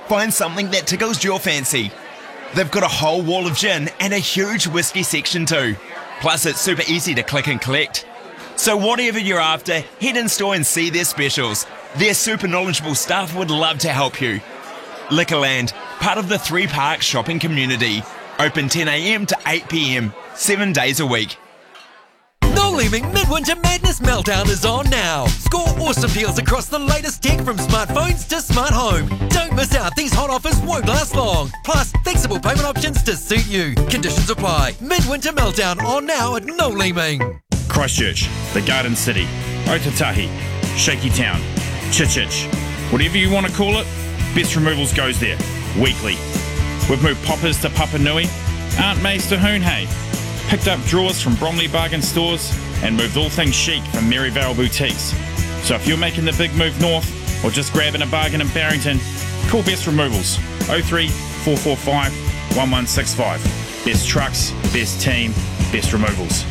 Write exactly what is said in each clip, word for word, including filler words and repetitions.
Find something that tickles your fancy. They've got a whole wall of gin and a huge whiskey section too. Plus, it's super easy to click and collect. So whatever you're after, head in store and see their specials. Their super knowledgeable staff would love to help you. Liquorland, part of the Three Parks shopping community. Open ten a.m. to eight p.m, seven days a week. No Leaving Midwinter Madness Meltdown is on now. Score awesome deals across the latest tech from smartphones to smart home. Don't miss out, these hot offers won't last long. Plus, flexible payment options to suit you. Conditions apply. Midwinter Meltdown on now at No Leaving. Christchurch, the Garden City, Otatahi, Shaky Town, Chichich. Whatever you want to call it, Best Removals goes there, weekly. We've moved poppers to Papa Nui, Aunt May's to Hoonhay, picked up drawers from Bromley Bargain Stores, and moved all things chic from Maryvale Boutiques. So if you're making the big move north, or just grabbing a bargain in Barrington, call Best Removals, oh three, four four five, one one six five. Best trucks, best team, best removals.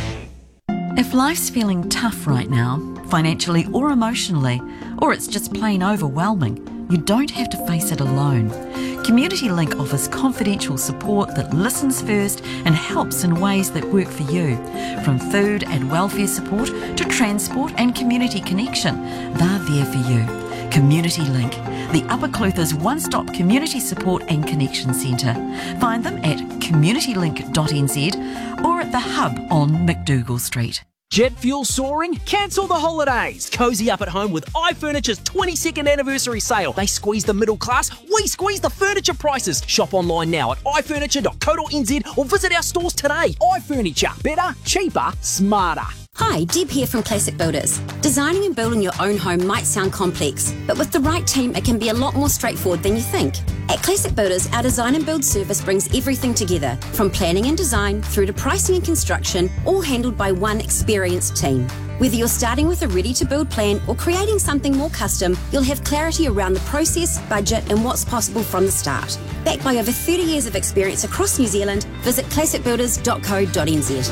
If life's feeling tough right now, financially or emotionally, or it's just plain overwhelming, you don't have to face it alone. Community Link offers confidential support that listens first and helps in ways that work for you. From food and welfare support to transport and community connection, they're there for you. Community Link, the Upper Clutha's one-stop community support and connection centre. Find them at community link dot n z or at the Hub on McDougall Street. Jet fuel soaring? Cancel the holidays. Cozy up at home with iFurniture's twenty-second anniversary sale. They squeeze the middle class, we squeeze the furniture prices. Shop online now at i furniture dot co dot n z or visit our stores today. iFurniture. Better, cheaper, smarter. Hi, Deb here from Classic Builders. Designing and building your own home might sound complex, but with the right team, it can be a lot more straightforward than you think. At Classic Builders, our design and build service brings everything together, from planning and design through to pricing and construction, all handled by one experienced team. Whether you're starting with a ready-to-build plan or creating something more custom, you'll have clarity around the process, budget and what's possible from the start. Backed by over thirty years of experience across New Zealand, visit classic builders dot co dot n z.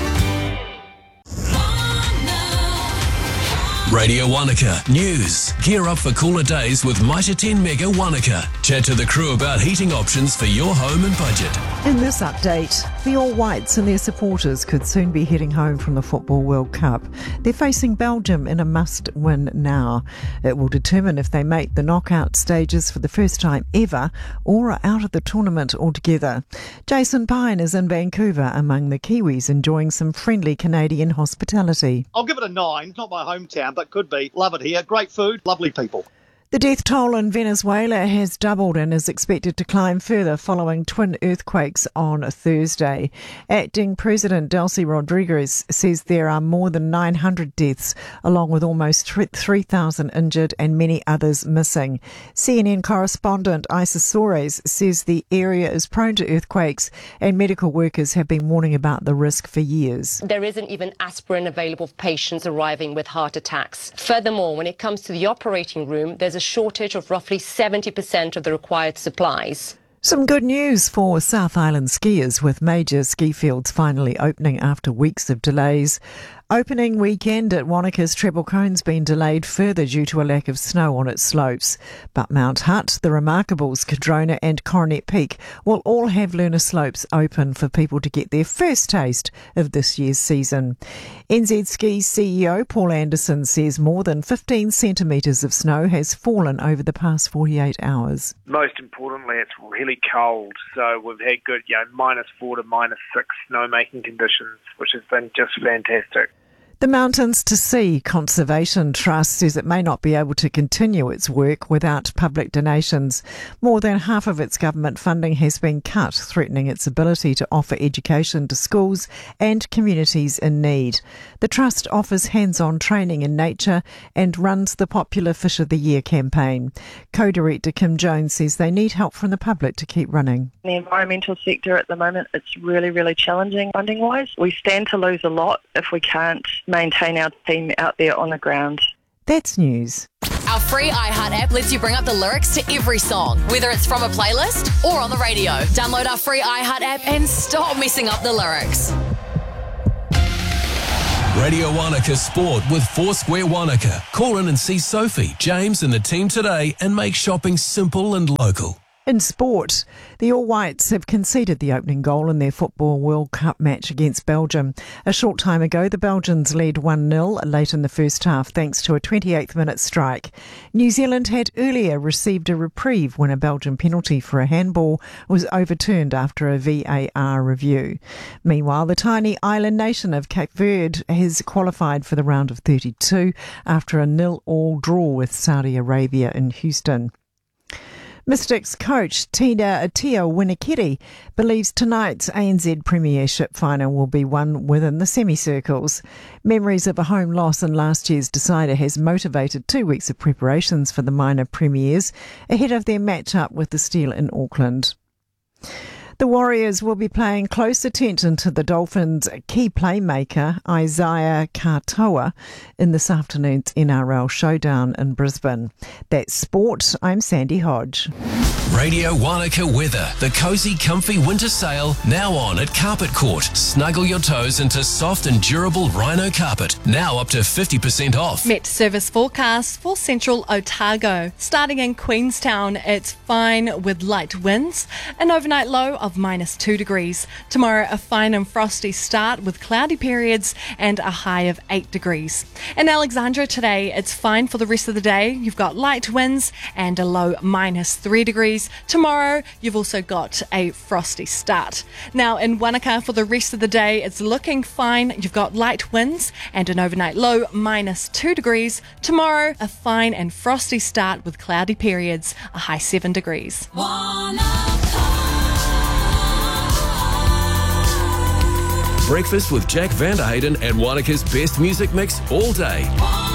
Radio Wanaka News. Gear up for cooler days with Mitre ten Mega Wanaka. Chat to the crew about heating options for your home and budget. In this update, the All Whites and their supporters could soon be heading home from the Football World Cup. They're facing Belgium in a must-win now. It will determine if they make the knockout stages for the first time ever or are out of the tournament altogether. Jason Pine is in Vancouver among the Kiwis enjoying some friendly Canadian hospitality. I'll give it a nine. It's not my hometown, but could be. Love it here. Great food, lovely people. The death toll in Venezuela has doubled and is expected to climb further following twin earthquakes on Thursday. Acting President Delcy Rodriguez says there are more than nine hundred deaths, along with almost three thousand injured and many others missing. C N N correspondent Isa Soares says the area is prone to earthquakes and medical workers have been warning about the risk for years. There isn't even aspirin available for patients arriving with heart attacks. Furthermore, when it comes to the operating room, there's a shortage of roughly seventy percent of the required supplies. Some good news for South Island skiers, with major ski fields finally opening after weeks of delays. Opening weekend at Wanaka's Treble Cone's been delayed further due to a lack of snow on its slopes. But Mount Hutt, the Remarkables, Cadrona and Coronet Peak will all have learner slopes open for people to get their first taste of this year's season. N Z Ski's C E O Paul Anderson says more than fifteen centimetres of snow has fallen over the past forty-eight hours. Most importantly, it's really cold, so we've had good, you know, minus four to minus six snowmaking conditions, which has been just fantastic. The Mountains to Sea Conservation Trust says it may not be able to continue its work without public donations. More than half of its government funding has been cut, threatening its ability to offer education to schools and communities in need. The Trust offers hands-on training in nature and runs the popular Fish of the Year campaign. Co-director Kim Jones says they need help from the public to keep running. The environmental sector at the moment, it's really, really challenging funding-wise. We stand to lose a lot if we can't maintain our team out there on the ground. That's news. Our free iHeart app lets you bring up the lyrics to every song, whether it's from a playlist or on the radio. Download our free iHeart app and stop messing up the lyrics. Radio Wanaka Sport with Foursquare Wanaka. Call in and see Sophie, James and the team today and make shopping simple and local. In sport, the All Whites have conceded the opening goal in their Football World Cup match against Belgium. A short time ago, the Belgians led one nil late in the first half thanks to a twenty-eighth minute strike. New Zealand had earlier received a reprieve when a Belgian penalty for a handball was overturned after a V A R review. Meanwhile, the tiny island nation of Cape Verde has qualified for the round of thirty-two after a nil-all draw with Saudi Arabia in Houston. Mystics coach Tina Atia Winnikiri believes tonight's A N Z Premiership final will be won within the semicircles. Memories of a home loss in last year's decider has motivated two weeks of preparations for the minor premiers ahead of their match-up with the Steel in Auckland. The Warriors will be paying close attention to the Dolphins' key playmaker, Isaiah Katoa, in this afternoon's N R L showdown in Brisbane. That's sport. I'm Sandy Hodge. Radio Wanaka weather. The cosy, comfy winter sale now on at Carpet Court. Snuggle your toes into soft and durable rhino carpet. Now up to fifty percent off. Met service forecast for central Otago. Starting in Queenstown, it's fine with light winds. An overnight low of minus two degrees. Tomorrow, a fine and frosty start with cloudy periods and a high of eight degrees. In Alexandra today, it's fine for the rest of the day. You've got light winds and a low minus three degrees. Tomorrow, you've also got a frosty start. Now, in Wanaka for the rest of the day, it's looking fine. You've got light winds and an overnight low minus two degrees. Tomorrow, a fine and frosty start with cloudy periods, a high seven degrees. Breakfast with Jack Vanderhayden and Wanaka's best music mix all day.